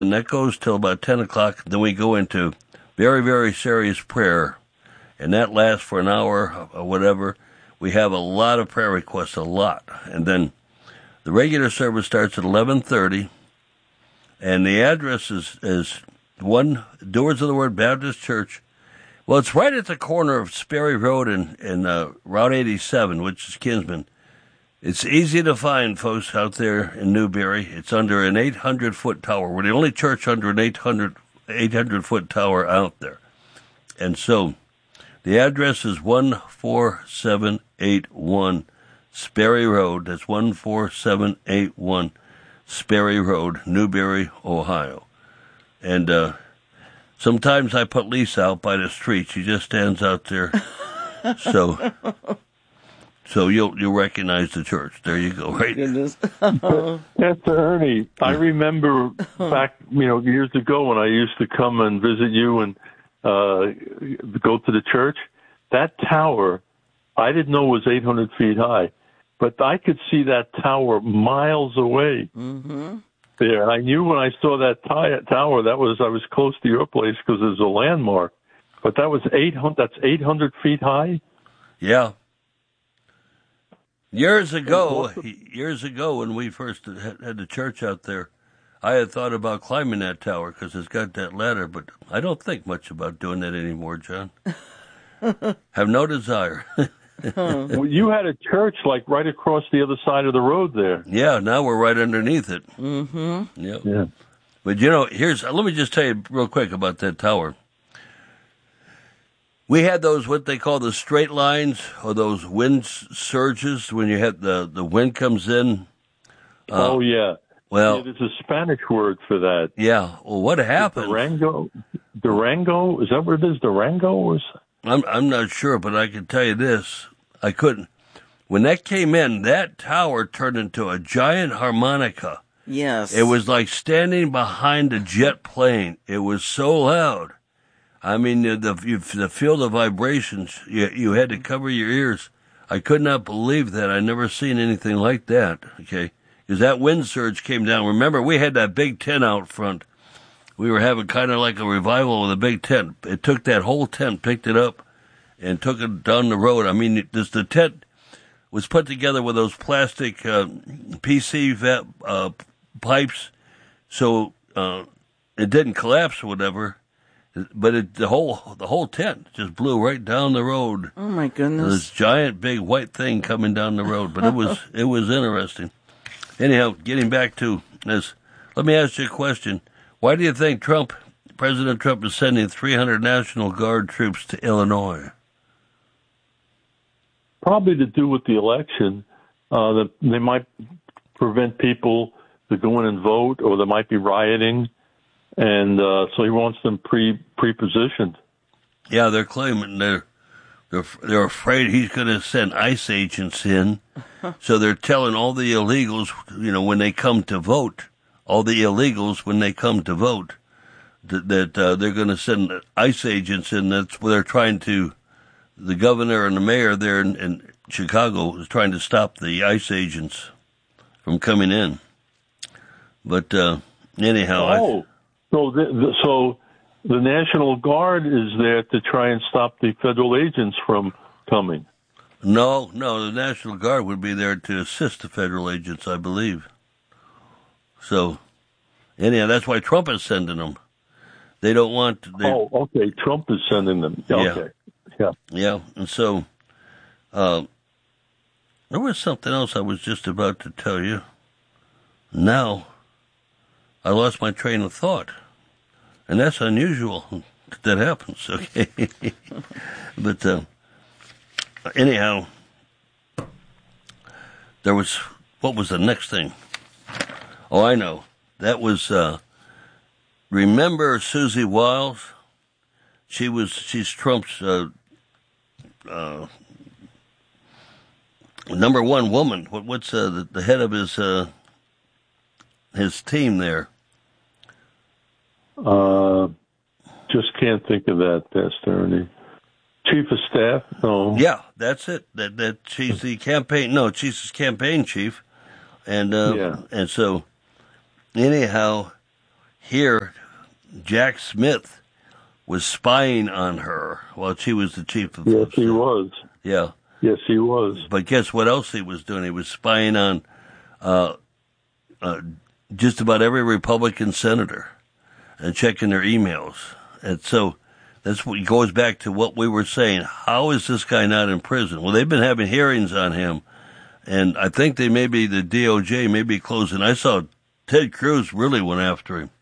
and that goes till about 10 o'clock. Then we go into very, very serious prayer, and that lasts for an hour or whatever. We have a lot of prayer requests, a lot. And then the regular service starts at 11:30, and the address is 1 Doers of the Word Baptist Church. Well, it's right at the corner of Sperry Road and Route 87, which is Kinsman. It's easy to find, folks, out there in Newberry. It's under an 800-foot tower. We're the only church under an 800-foot tower out there. And so the address is 14781 Sperry Road. That's 14781 Sperry Road, Newberry, Ohio. And sometimes I put Lisa out by the street. She just stands out there. So you'll recognize the church. There you go, right? Goodness. Pastor Ernie, I remember back, years ago when I used to come and visit you and go to the church. That tower, I didn't know was 800 feet high, but I could see that tower miles away. Mm-hmm. There, I knew when I saw that tower I was close to your place because there's a landmark. But that was 800. That's 800 feet high. Yeah. Years ago, when we first had the church out there, I had thought about climbing that tower because it's got that ladder, but I don't think much about doing that anymore, John. Have no desire. Well, you had a church like right across the other side of the road there. Yeah, now we're right underneath it. Mm-hmm. Yep. Yeah. But let me just tell you real quick about that tower. We had those, what they call the straight lines, or those wind surges, when you have the wind comes in. Oh, yeah. Well, there's a Spanish word for that. Yeah. Well, what happened? Durango? Is that what it is? Durango? I'm not sure, but I can tell you this. I couldn't. When that came in, that tower turned into a giant harmonica. Yes. It was like standing behind a jet plane. It was so loud. I mean, the field of vibrations, you had to cover your ears. I could not believe that. I never seen anything like that, okay? Because that wind surge came down. Remember, we had that big tent out front. We were having kind of like a revival with a big tent. It took that whole tent, picked it up, and took it down the road. I mean, the tent was put together with those plastic PC pipes, so it didn't collapse or whatever. But the whole tent just blew right down the road. Oh my goodness! This giant big white thing coming down the road, but it was interesting. Anyhow, getting back to this, let me ask you a question: why do you think President Trump, is sending 300 National Guard troops to Illinois? Probably to do with the election. That they might prevent people to go in and vote, or there might be rioting. And so he wants them pre-positioned. Yeah, they're claiming they're afraid he's going to send ICE agents in. So they're telling all the illegals, when they come to vote, that they're going to send ICE agents in. That's where they're trying to. The governor and the mayor there in Chicago is trying to stop the ICE agents from coming in. But anyhow. So the National Guard is there to try and stop the federal agents from coming. No, the National Guard would be there to assist the federal agents, I believe. So, anyhow, that's why Trump is sending them. They don't want... okay, Trump is sending them. Okay, yeah. Yeah, and so, there was something else I was just about to tell you. Now, I lost my train of thought. And that's unusual that happens, okay? But anyhow, what was the next thing? Oh, I know. That was, remember Susie Wiles? She's Trump's number one woman. What's the head of his team there? Just can't think of that, Pastor Ernie. Chief of Staff? No. Yeah, that's it. That she's the campaign. No, she's his campaign chief, and so anyhow, here, Jack Smith was spying on her while she was the chief of Yes, he was. Yeah. Yes, he was. But guess what else he was doing? He was spying on just about every Republican senator and checking their emails. And so that's what goes back to what we were saying. How is this guy not in prison? Well, they've been having hearings on him, and I think the DOJ may be closing. I saw Ted Cruz really went after him.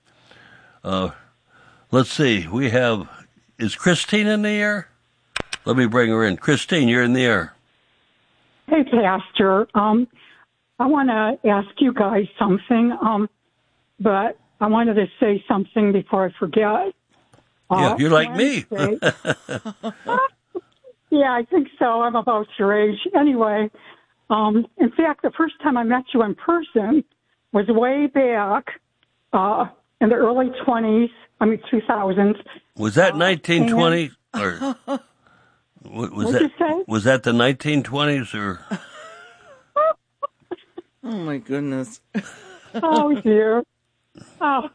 Let's see. Is Christine in the air? Let me bring her in. Christine, you're in the air. Hey, Pastor. I want to ask you guys something, but I wanted to say something before I forget. Yeah, you're like me. Yeah, I think so. I'm about your age. Anyway, in fact, the first time I met you in person was way back in the early 2000s. Was that 1920? Or was that the 1920s or? Oh my goodness! Oh dear! And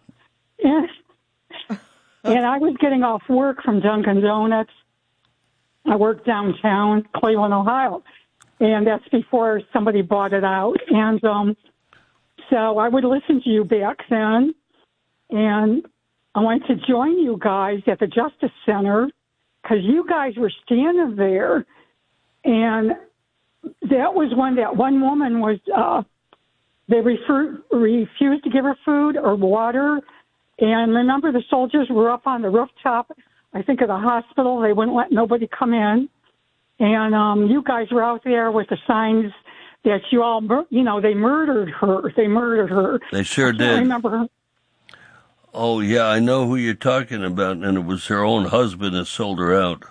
I was getting off work from Dunkin' Donuts. I worked downtown Cleveland, Ohio, and that's before somebody bought it out. And so I would listen to you back then, and I wanted to join you guys at the Justice Center because you guys were standing there, and that was when that one woman was, they refused to give her food or water. And remember, the soldiers were up on the rooftop, I think, of the hospital. They wouldn't let nobody come in. And you guys were out there with the signs that you all, they murdered her. They murdered her. They sure did. I remember her. Oh, yeah, I know who you're talking about, and it was her own husband that sold her out.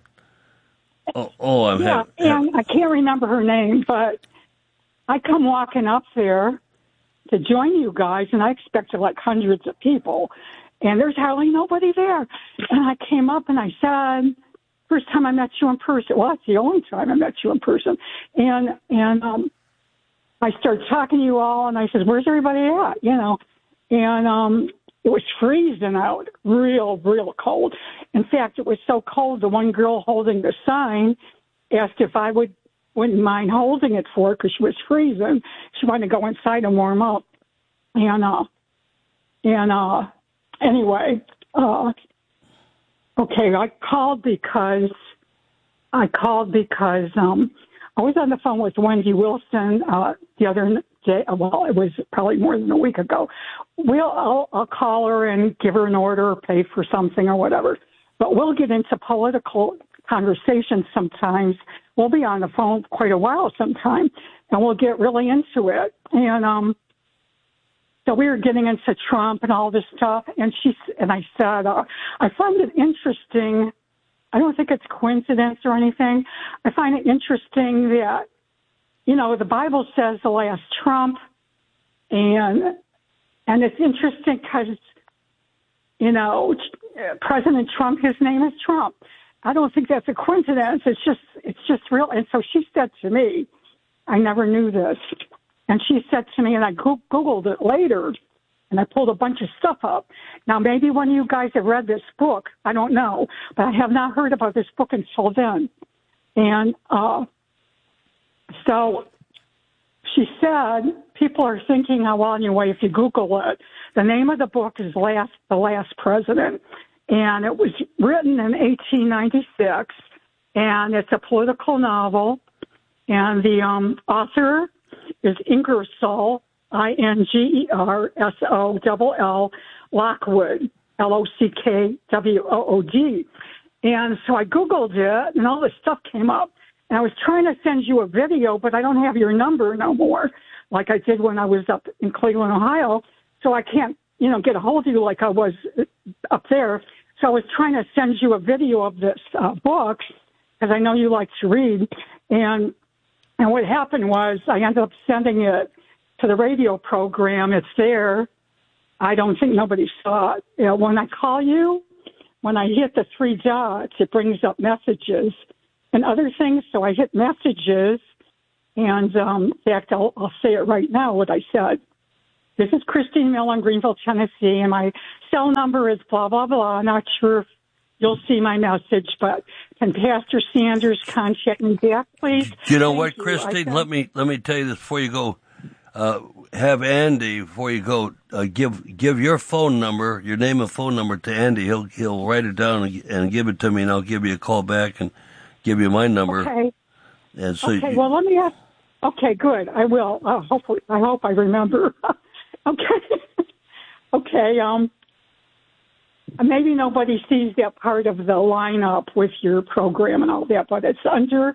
And I can't remember her name, but I come walking up there to join you guys, and I expected like hundreds of people, and there's hardly nobody there. And I came up and I said, first time I met you in person. Well, that's the only time I met you in person. And I started talking to you all, and I said, where's everybody at? And it was freezing out, real cold. In fact, it was so cold, the one girl holding the sign asked if I wouldn't mind holding it for her because she was freezing. She wanted to go inside and warm up. Anyway, okay, I called because I was on the phone with Wendy Wilson the other day. Well, it was probably more than a week ago. I'll call her and give her an order or pay for something or whatever. But we'll get into political conversations sometimes. We'll be on the phone quite a while sometime, and we'll get really into it. And so we were getting into Trump and all this stuff, and I said, I find it interesting. I don't think it's coincidence or anything. I find it interesting that, the Bible says the last trump, and it's interesting because, President Trump, his name is Trump. I don't think that's a coincidence. It's just real. And so she said to me, I never knew this. And she said to me, and I Googled it later, and I pulled a bunch of stuff up. Now, maybe one of you guys have read this book. I don't know. But I have not heard about this book until then. And so she said, people are thinking, anyway, if you Google it, the name of the book is The Last President. And it was written in 1896, and it's a political novel. And the author is Ingersoll, Ingersoll, Lockwood, Lockwood. And so I Googled it, and all this stuff came up. And I was trying to send you a video, but I don't have your number no more, like I did when I was up in Cleveland, Ohio. So I can't, get a hold of you like I was up there. So I was trying to send you a video of this book, because I know you like to read. And what happened was I ended up sending it to the radio program. It's there. I don't think nobody saw it. When I call you, when I hit the three dots, it brings up messages and other things. So I hit messages, and in fact, I'll say it right now, what I said. this is Christine Mill in Greenville, Tennessee, and my cell number is blah, blah, blah. I'm not sure if you'll see my message, but can Pastor Sanders contact me back, please? You know what, Christine? Let me tell you this before you go. Have Andy, before you go, give your phone number, your name and phone number to Andy. He'll write it down and give it to me, and I'll give you a call back and give you my number. Okay. And so well, let me ask. Okay, good. I will. Hopefully, I hope I remember. Okay. Okay. Maybe nobody sees that part of the lineup with your program and all that, but it's under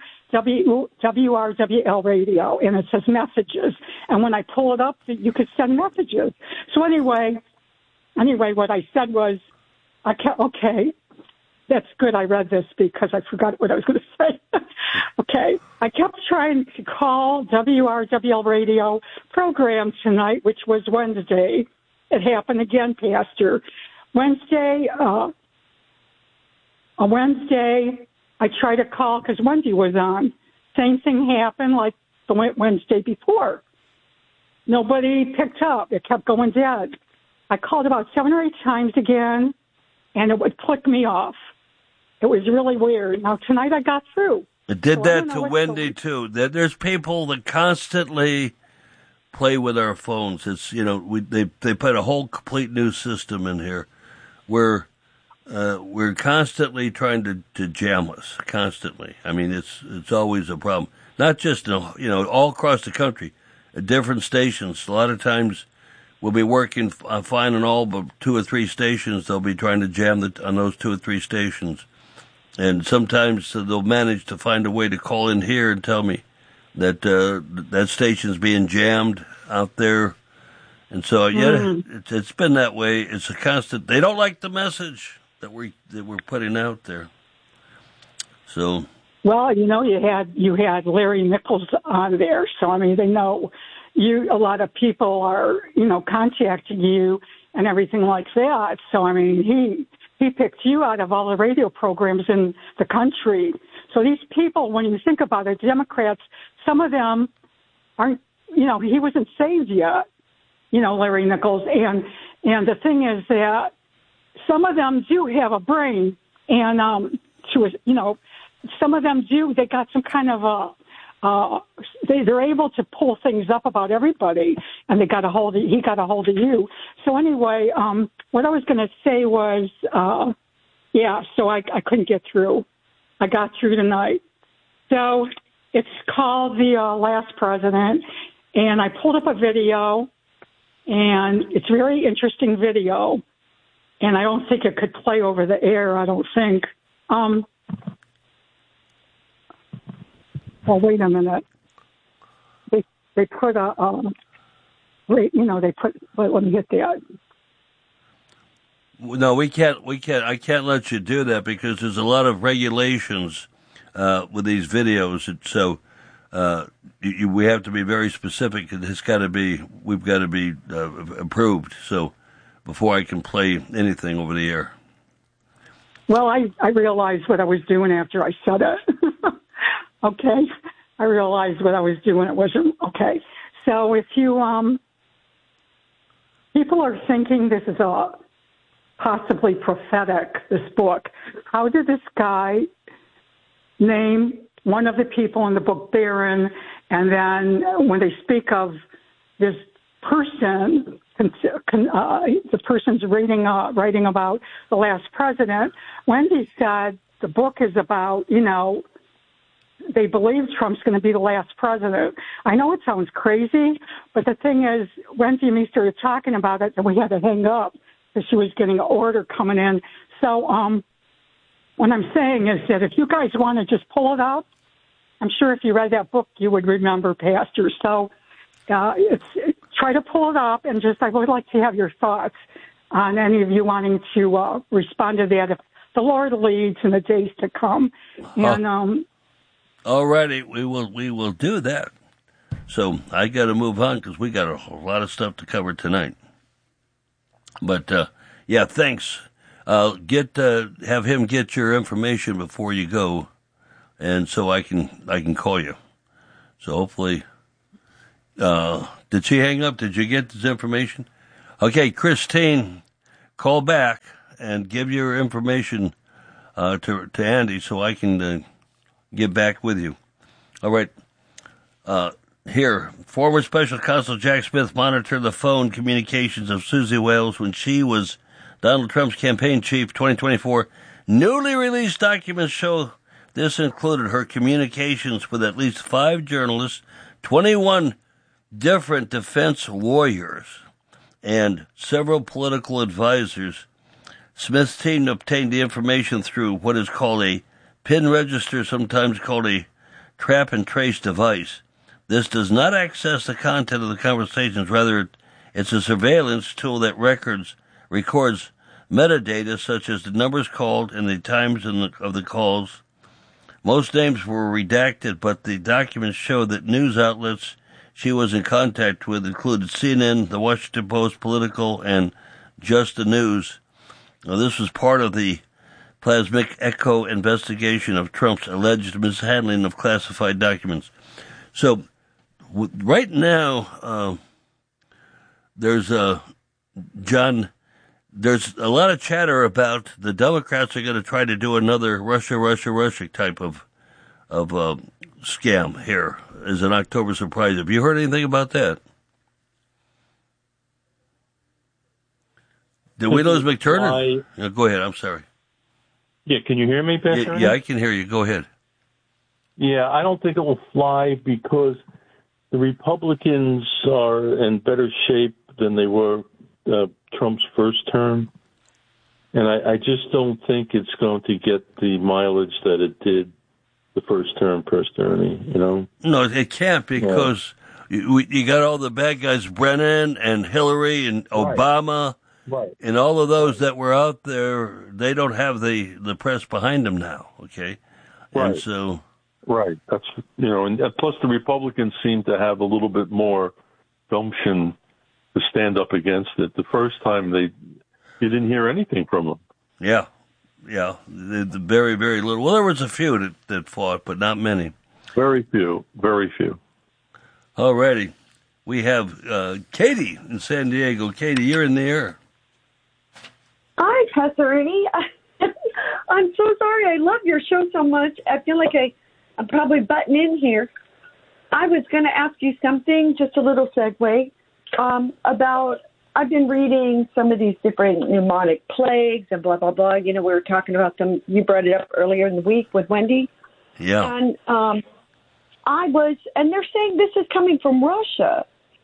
WRWL radio, and it says messages. And when I pull it up, you could send messages. So anyway, what I said was, okay, that's good. I read this because I forgot what I was going to say. Okay. I kept trying to call WRWL radio program tonight, which was Wednesday. It happened again, Pastor. Wednesday, on Wednesday, I tried to call because Wendy was on. Same thing happened like the Wednesday before. Nobody picked up. It kept going dead. I called about 7 or 8 times again, and it would click me off. It was really weird. Now, tonight I got through. It did that to Wendy, too. There's people that constantly play with our phones. It's, they put a whole complete new system in here. We're constantly trying to jam us, constantly. I mean, it's always a problem. Not just, all across the country, at different stations. A lot of times we'll be working fine and all, but 2 or 3 stations, they'll be trying to jam on those 2 or 3 stations. And sometimes they'll manage to find a way to call in here and tell me that that station's being jammed out there. And so, it's been that way. It's a constant. They don't like the message that we're putting out there. So, well, you had Larry Nichols on there, so I mean they know you. A lot of people are contacting you and everything like that. So I mean he picked you out of all the radio programs in the country. So these people, when you think about it, Democrats, some of them aren't. He wasn't saved yet. Larry Nichols. And the thing is that some of them do have a brain, and some of them do. They got some kind of they're able to pull things up about everybody, and he got a hold of you. So anyway, what I was going to say was, so I couldn't get through. I got through tonight. So it's called The Last President, and I pulled up a video. And it's a very interesting video, and I don't think it could play over the air, I don't think. Well, wait a minute. They put let me get that. No, we can't, I can't let you do that because there's a lot of regulations with these videos, so we have to be very specific. We've got to be approved. So before I can play anything over the air. Well, I realized what I was doing after I said it. Okay, I realized what I was doing. It wasn't okay. So if you people are thinking this is a possibly prophetic. This book. How did this guy name one of the people in the book Barron, and then when they speak of this person, the person's writing about the last president, Wendy said the book is about, they believe Trump's going to be the last president. I know it sounds crazy, but the thing is, Wendy and me started talking about it, and we had to hang up because she was getting an order coming in. So what I'm saying is that if you guys want to just pull it up, I'm sure if you read that book, you would remember, Pastor. So try to pull it up, and I would like to have your thoughts on any of you wanting to respond to that if the Lord leads in the days to come. And all righty, we will do that. So I got to move on because we got a lot of stuff to cover tonight. But thanks. Have him get your information before you go, and so I can call you. So hopefully, Did she hang up? Did you get this information? Okay, Christine, call back and give your information to Andy so I can get back with you. All right. Here, former Special Counsel Jack Smith monitored the phone communications of Susie Wales when she was Donald Trump's campaign chief, 2024. Newly released documents show this included her communications with at least 5 journalists, 21 different defense lawyers, and several political advisors. Smith's team obtained the information through what is called a PIN register, sometimes called a trap and trace device. This does not access the content of the conversations. Rather, it's a surveillance tool that records metadata such as the numbers called and the times of the calls. Most names were redacted, but the documents show that news outlets she was in contact with included CNN, The Washington Post, Political, and Just the News. Now, this was part of the Plasmic Echo investigation of Trump's alleged mishandling of classified documents. So, right now, there's John. There's a lot of chatter about the Democrats are going to try to do another Russia type of scam here as an October surprise. Have you heard anything about that? Did we lose McTurnan? Go ahead. I'm sorry. Yeah, can you hear me, Pastor? Yeah, I can hear you. Go ahead. Yeah, I don't think it will fly because the Republicans are in better shape than they were Trump's first term. And I just don't think it's going to get the mileage that it did the first term, Ernie, you know? No, it can't because you got all the bad guys, Brennan and Hillary and Obama. Right. And all of those that were out there, they don't have the press behind them now, okay? Right. And so... Right. That's, and plus the Republicans seem to have a little bit more gumption to stand up against it. The first time you didn't hear anything from them. Yeah. The very, very little. Well, there was a few that fought, but not many. Very few. All righty. We have Katie in San Diego. Katie, you're in the air. Hi, Pastor Ernie. I'm so sorry. I love your show so much. I feel like I'm probably butting in here. I was going to ask you something, just a little segue, about I've been reading some of these different pneumonic plagues and blah, blah, blah. We were talking about them. You brought it up earlier in the week with Wendy. Yeah. And and they're saying this is coming from Russia.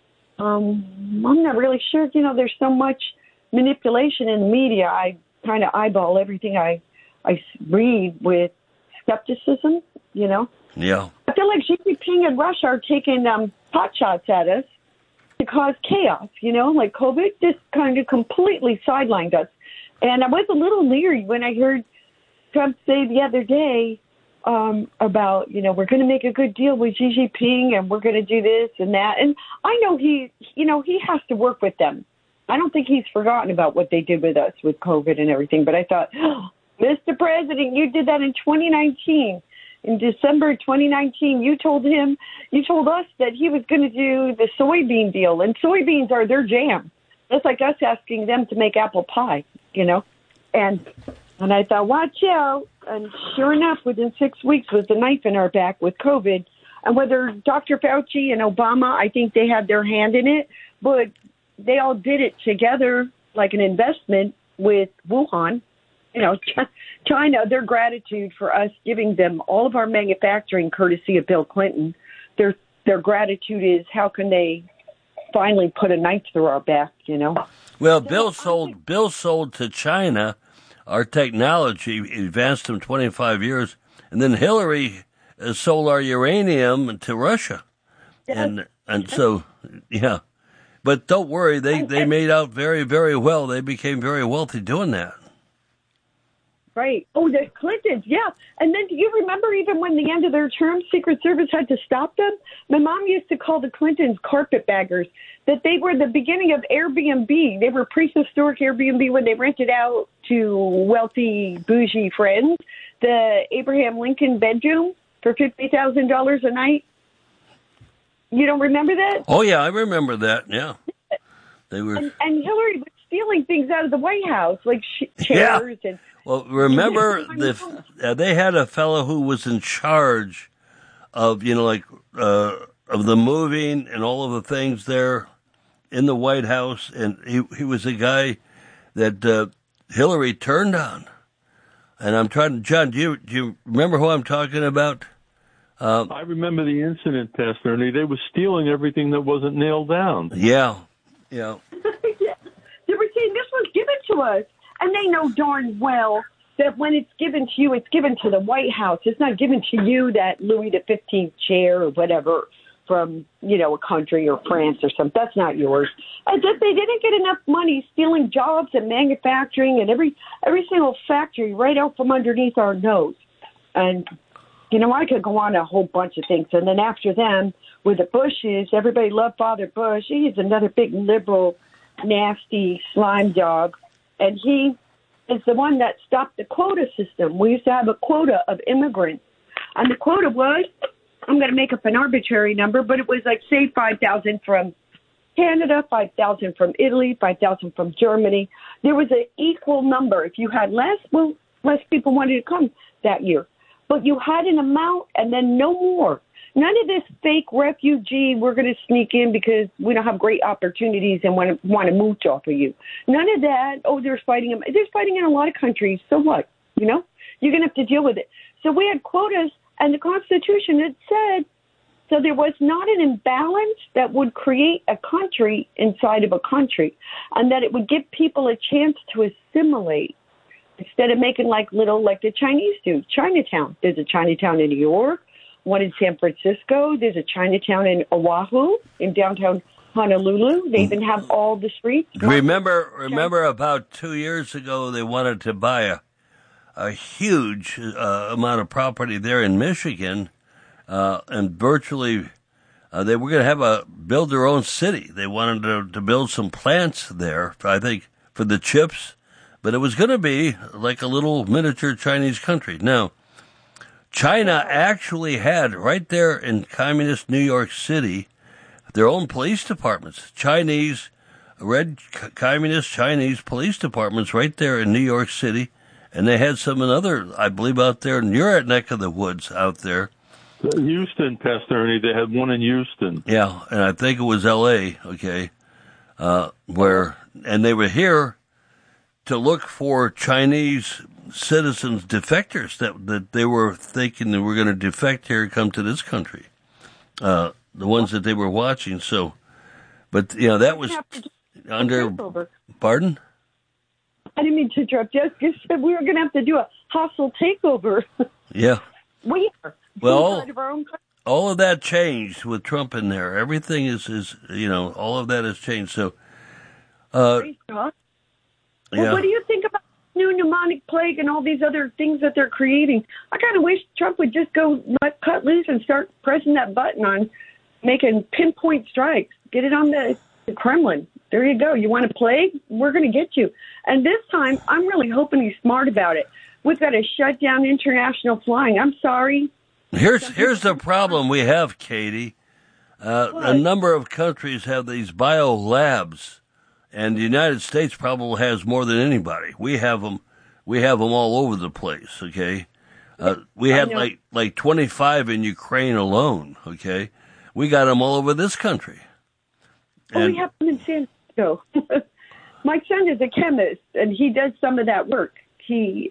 I'm not really sure. There's so much manipulation in the media. I kind of eyeball everything I read with skepticism, Yeah. I feel like Xi Jinping and Russia are taking pot shots at us to cause chaos, like COVID just kind of completely sidelined us. And I was a little leery when I heard Trump say the other day about, we're going to make a good deal with Xi Jinping and we're going to do this and that. And I know he has to work with them. I don't think he's forgotten about what they did with us with COVID and everything. But I thought, Mr. President, you did that in 2019. In December 2019, you told us that he was going to do the soybean deal, and soybeans are their jam. That's like us asking them to make apple pie, And I thought, watch out. And sure enough, within 6 weeks was the knife in our back with COVID. And whether Dr. Fauci and Obama, I think they had their hand in it, but they all did it together like an investment with Wuhan. China, their gratitude for us giving them all of our manufacturing courtesy of Bill Clinton, their gratitude is how can they finally put a knife through our back, Well, Bill sold to China our technology, advanced them 25 years, and then Hillary sold our uranium to Russia. Yes. And so, yeah. But don't worry, they made out very, very well. They became very wealthy doing that. Right. Oh, the Clintons, yeah. And then do you remember even when the end of their term, Secret Service had to stop them? My mom used to call the Clintons carpetbaggers, that they were the beginning of Airbnb. They were prehistoric Airbnb when they rented out to wealthy, bougie friends the Abraham Lincoln bedroom for $50,000 a night. You don't remember that? Oh, yeah, I remember that, yeah. They were... And Hillary was stealing things out of the White House, like chairs and... Well, remember, they had a fellow who was in charge of, of the moving and all of the things there in the White House, and he was a guy that Hillary turned on. And I'm trying to, John, do you remember who I'm talking about? I remember the incident, Pastor Ernie. They were stealing everything that wasn't nailed down. Yeah. Yeah. They were saying, this was given to us. And they know darn well that when it's given to you, it's given to the White House. It's not given to you, that Louis XV chair or whatever from, a country or France or something. That's not yours. And that they didn't get enough money stealing jobs and manufacturing and every single factory right out from underneath our nose. And, I could go on a whole bunch of things. And then after them, with the Bushes, everybody loved Father Bush. He's another big liberal, nasty slime dog. And he is the one that stopped the quota system. We used to have a quota of immigrants. And the quota was, I'm going to make up an arbitrary number, but it was like, say, 5,000 from Canada, 5,000 from Italy, 5,000 from Germany. There was an equal number. If you had less, well, less people wanted to come that year. But you had an amount and then no more. None of this fake refugee, we're going to sneak in because we don't have great opportunities and want to mooch off of you. None of that. Oh, there's fighting. There's fighting in a lot of countries. So what? You're going to have to deal with it. So we had quotas, and the Constitution had said, so there was not an imbalance that would create a country inside of a country, and that it would give people a chance to assimilate instead of making like the Chinese do. Chinatown. There's a Chinatown in New York. One in San Francisco. There's a Chinatown in Oahu, in downtown Honolulu. They even have all the streets. Remember about 2 years ago, they wanted to buy a huge amount of property there in Michigan, and virtually they were going to build their own city. They wanted to build some plants there, I think, for the chips, but it was going to be like a little miniature Chinese country. Now, China actually had, right there in communist New York City, their own police departments. Communist Chinese police departments right there in New York City. And they had some in other, I believe, out there in your neck of the woods out there. Houston, Pastor Ernie, they had one in Houston. Yeah, and I think it was L.A., okay, and they were here to look for Chinese citizens, defectors, that they were thinking they were going to defect here and come to this country, the ones that they were watching. So, but, that was under, pardon? I didn't mean to interrupt. Jessica said we were going to have to do a hostile takeover. Yeah. We are. Well, all of that changed with Trump in there. Everything is all of that has changed. So, yeah. What do you think about new pneumonic plague and all these other things that they're creating? I kind of wish Trump would just go cut loose and start pressing that button on making pinpoint strikes. Get it on the Kremlin. There you go. You want a plague? We're going to get you. And this time, I'm really hoping he's smart about it. We've got to shut down international flying. I'm sorry. Here's the problem we have, Katie. A number of countries have these bio labs, and the United States probably has more than anybody. We have them all over the place. Okay, we had like 25 in Ukraine alone. Okay, we got them all over this country. And we have them in San Francisco. My son is a chemist, and he does some of that work. He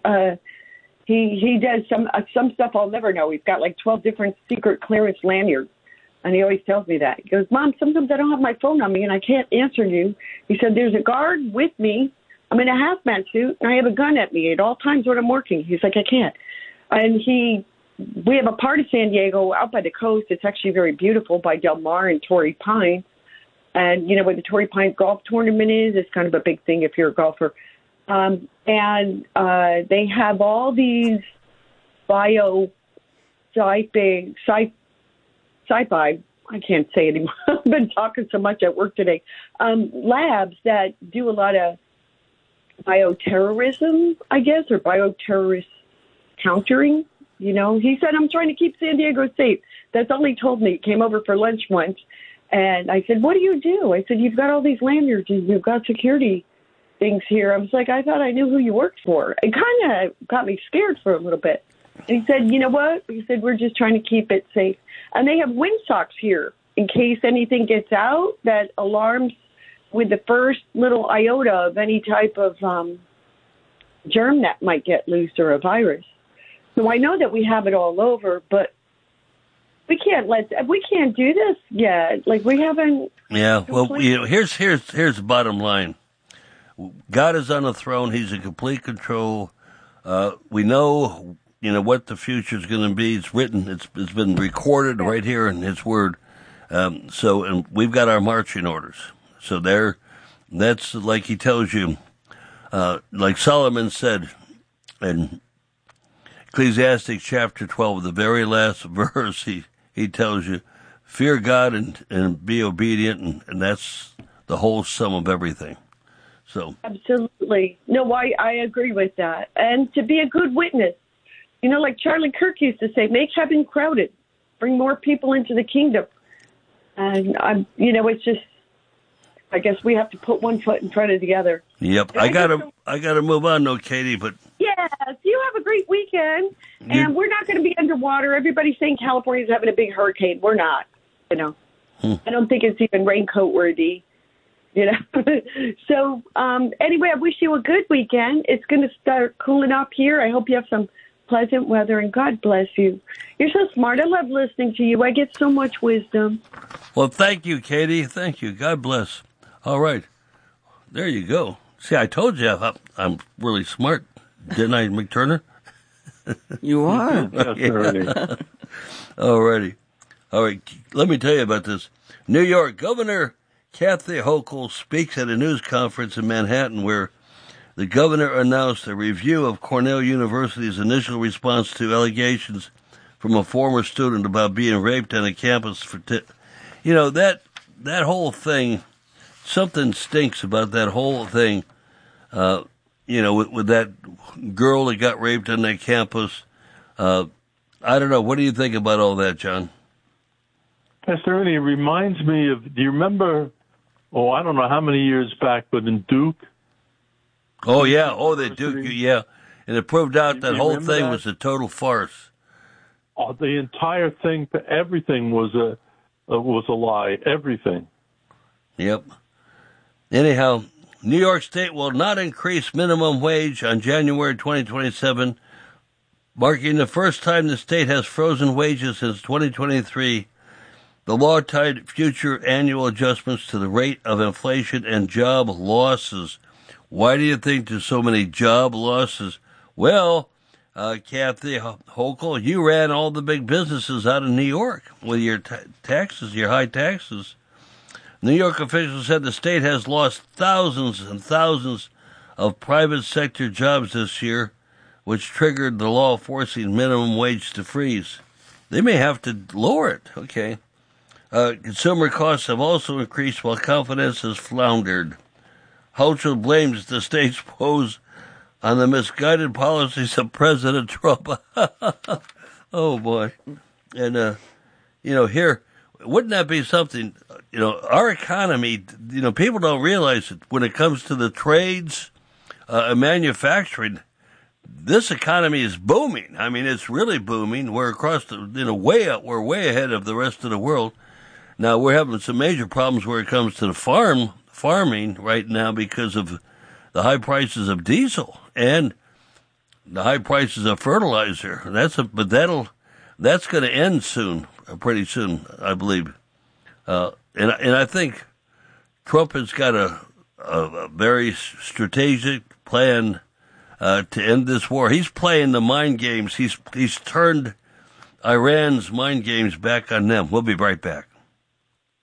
does some stuff I'll never know. He's got like 12 different secret clearance lanyards, and he always tells me that. He goes, "Mom, sometimes I don't have my phone on me, and I can't answer you." He said, "There's a guard with me. I'm in a hazmat suit, and I have a gun at me at all times when I'm working." He's like, "I can't." And we have a part of San Diego out by the coast. It's actually very beautiful by Del Mar and Torrey Pines. And, where the Torrey Pines golf tournament is, it's kind of a big thing if you're a golfer. And they have all these sci-fi, I can't say anymore. I've been talking so much at work today. Labs that do a lot of bioterrorism, I guess, or bioterrorist countering. He said, "I'm trying to keep San Diego safe." That's all he told me. He came over for lunch once, and I said, "What do you do?" I said, "You've got all these lanyards and you've got security things here." I was like, "I thought I knew who you worked for." It kind of got me scared for a little bit. And he said, "You know what?" He said, "We're just trying to keep it safe." And they have windsocks here in case anything gets out that alarms with the first little iota of any type of germ that might get loose or a virus. So I know that we have it all over, but we can't do this yet. Like, we haven't. Yeah. Well, here's the bottom line. God is on the throne. He's in complete control. We know, what the future is going to be. It's written. It's been recorded right here in His Word. And we've got our marching orders. So that's like He tells you, like Solomon said in Ecclesiastes chapter 12, the very last verse, he tells you, fear God and be obedient, and that's the whole sum of everything. So absolutely. No, I agree with that. And to be a good witness, like Charlie Kirk used to say, make heaven crowded, bring more people into the kingdom. And it's just, I guess we have to put one foot in front of the other. Yep. I gotta move on though, Katie, but yes, you have a great weekend. And we're not going to be underwater. Everybody's saying California's having a big hurricane. We're not, I don't think it's even raincoat worthy, So, anyway, I wish you a good weekend. It's going to start cooling up here. I hope you have some pleasant weather, and God bless you. You're so smart. I love listening to you. I get so much wisdom. Well, thank you, Katie. Thank you. God bless. All right. There you go. See, I told you I'm really smart, didn't I, McTurner? You are. Yeah. All righty. All right. Let me tell you about this. New York Governor Kathy Hochul speaks at a news conference in Manhattan where the governor announced a review of Cornell University's initial response to allegations from a former student about being raped on a campus that whole thing, something stinks about that whole thing, with that girl that got raped on that campus. I don't know. What do you think about all that, John? Pastor Ernie, it reminds me of, do you remember, I don't know how many years back, but in Duke? Oh, yeah. Oh, the Duke, yeah. And it proved out that whole thing was a total farce. Oh, the entire thing, everything was a lie. Everything. Yep. Anyhow, New York State will not increase minimum wage on January 2027, marking the first time the state has frozen wages since 2023. The law tied future annual adjustments to the rate of inflation and job losses. Why do you think there's so many job losses? Well, Kathy Hochul, you ran all the big businesses out of New York with your taxes, your high taxes. New York officials said the state has lost thousands and thousands of private sector jobs this year, which triggered the law forcing minimum wage to freeze. They may have to lower it. Okay. Consumer costs have also increased while confidence has floundered. Hochul blames the state's woes on the misguided policies of President Trump. Oh, boy. And, here, wouldn't that be something, our economy, people don't realize it when it comes to the trades and manufacturing. This economy is booming. I mean, it's really booming. We're we're way ahead of the rest of the world. Now, we're having some major problems where it comes to the farming right now because of the high prices of diesel and the high prices of fertilizer. But that's going to end soon, pretty soon, I believe. And I think Trump has got a very strategic plan to end this war. He's playing the mind games. He's turned Iran's mind games back on them. We'll be right back.